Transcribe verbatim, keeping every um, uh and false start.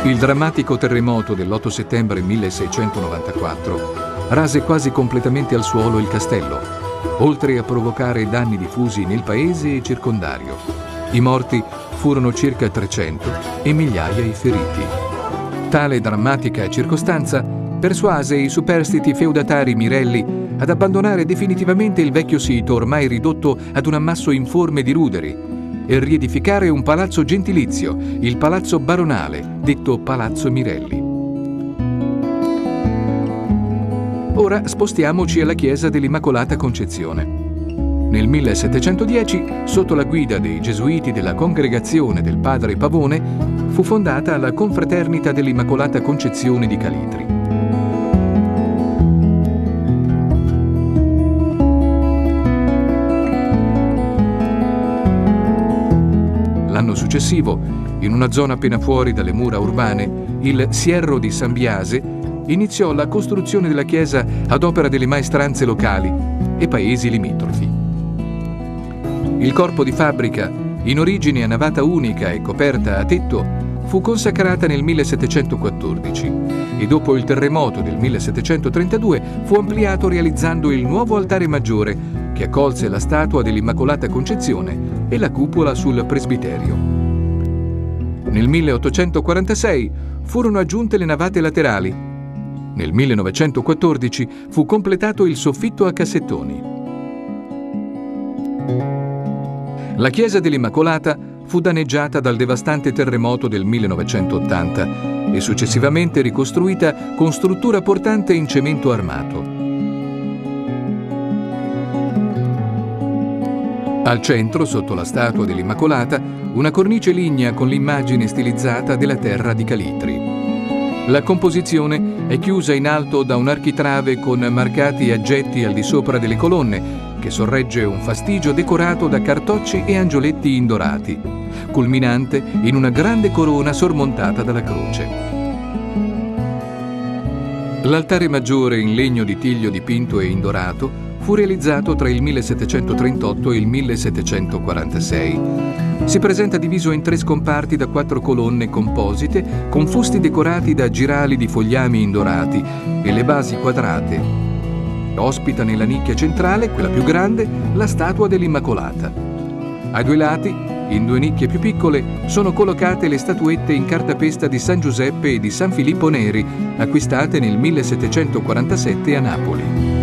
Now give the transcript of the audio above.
Il drammatico terremoto dell'otto settembre milleseicentonovantaquattro rase quasi completamente al suolo il castello, oltre a provocare danni diffusi nel paese e circondario. I morti furono circa trecento e migliaia i feriti. Tale drammatica circostanza persuase i superstiti feudatari Mirelli ad abbandonare definitivamente il vecchio sito ormai ridotto ad un ammasso informe di ruderi e riedificare un palazzo gentilizio, il Palazzo Baronale, detto Palazzo Mirelli. Ora spostiamoci alla chiesa dell'Immacolata Concezione. Nel millesettecentodieci, sotto la guida dei gesuiti della congregazione del padre Pavone, fu fondata la Confraternita dell'Immacolata Concezione di Calitri. L'anno successivo, in una zona appena fuori dalle mura urbane, il Sierro di San Biase iniziò la costruzione della chiesa ad opera delle maestranze locali e paesi limitrofi. Il corpo di fabbrica, in origine a navata unica e coperta a tetto, fu consacrata nel millesettecentoquattordici e dopo il terremoto del millesettecentotrentadue fu ampliato realizzando il nuovo altare maggiore che accolse la statua dell'Immacolata Concezione e la cupola sul presbiterio. Nel milleottocentoquarantasei furono aggiunte le navate laterali. Nel millenovecentoquattordici fu completato il soffitto a cassettoni. La chiesa dell'Immacolata fu danneggiata dal devastante terremoto del millenovecentottanta e successivamente ricostruita con struttura portante in cemento armato. Al centro, sotto la statua dell'Immacolata, una cornice lignea con l'immagine stilizzata della terra di Calitri. La composizione è chiusa in alto da un architrave con marcati aggetti al di sopra delle colonne, che sorregge un fastigio decorato da cartocci e angioletti indorati, culminante in una grande corona sormontata dalla croce. L'altare maggiore in legno di tiglio dipinto e indorato fu realizzato tra il millesettecentotrentotto e il millesettecentoquarantasei. Si presenta diviso in tre scomparti da quattro colonne composite con fusti decorati da girali di fogliami indorati e le basi quadrate. Ospita nella nicchia centrale, quella più grande, la statua dell'Immacolata. Ai due lati, in due nicchie più piccole, sono collocate le statuette in cartapesta di San Giuseppe e di San Filippo Neri, acquistate nel millesettecentoquarantasette a Napoli.